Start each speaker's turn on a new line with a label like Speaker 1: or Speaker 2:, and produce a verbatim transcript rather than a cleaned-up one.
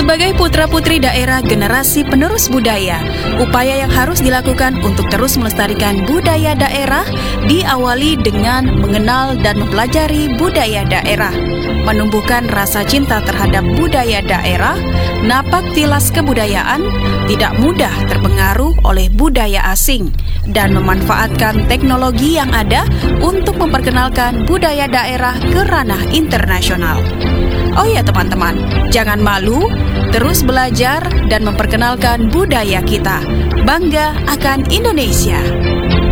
Speaker 1: Sebagai putra-putri daerah generasi penerus budaya, upaya yang harus dilakukan untuk terus melestarikan budaya daerah diawali dengan mengenal dan mempelajari budaya daerah, menumbuhkan rasa cinta terhadap budaya daerah, napak tilas kebudayaan, tidak mudah terpengaruh oleh budaya asing, dan memanfaatkan teknologi yang ada untuk memperkenalkan budaya daerah ke ranah internasional. Oh ya teman-teman, jangan malu, terus belajar dan memperkenalkan budaya kita. Bangga akan Indonesia.